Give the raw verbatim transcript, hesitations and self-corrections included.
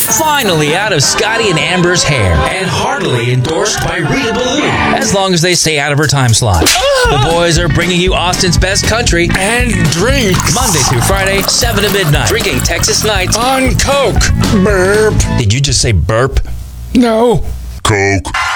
Finally out of Scotty and Amber's hair, and heartily endorsed by Rita Ballou, as long as they stay out of her time slot. The boys are bringing you Austin's best country and drinks Monday through Friday, seven to midnight. Drinking Texas Nights on Coke. Burp. Did you just say burp? No. Coke.